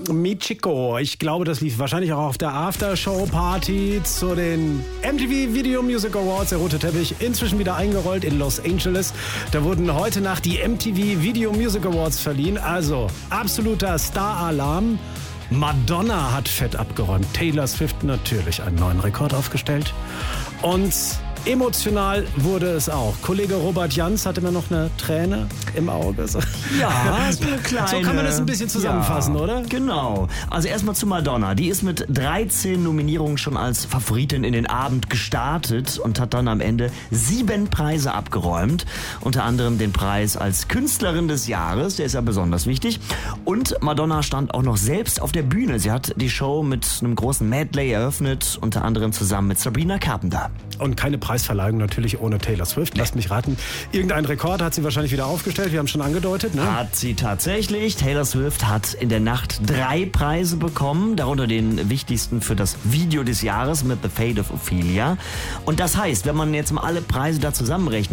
Michiko. Ich glaube, das lief wahrscheinlich auch auf der Aftershow-Party zu den MTV Video Music Awards. Der rote Teppich inzwischen wieder eingerollt in Los Angeles. Da wurden heute Nacht die MTV Video Music Awards verliehen. Also absoluter Star-Alarm. Madonna hat fett abgeräumt. Taylor Swift natürlich einen neuen Rekord aufgestellt. Und emotional wurde es auch. Kollege Robert Jans hatte immer noch eine Träne im Auge. Ja, so eine kleine. So kann man das ein bisschen zusammenfassen, ja, oder? Genau. Also erstmal zu Madonna. Die ist mit 13 Nominierungen schon als Favoritin in den Abend gestartet und hat dann am Ende 7 Preise abgeräumt. Unter anderem den Preis als Künstlerin des Jahres. Der ist ja besonders wichtig. Und Madonna stand auch noch selbst auf der Bühne. Sie hat die Show mit einem großen Medley eröffnet. Unter anderem zusammen mit Sabrina Carpenter. Und keine Preisverleihung natürlich ohne Taylor Swift. Lasst mich raten. Irgendein Rekord hat sie wahrscheinlich wieder aufgestellt. Wir haben schon angedeutet, ne? Hat sie tatsächlich. Taylor Swift hat in der Nacht 3 Preise bekommen. Darunter den wichtigsten für das Video des Jahres mit The Fate of Ophelia. Und das heißt, wenn man jetzt mal alle Preise da zusammenrechnet,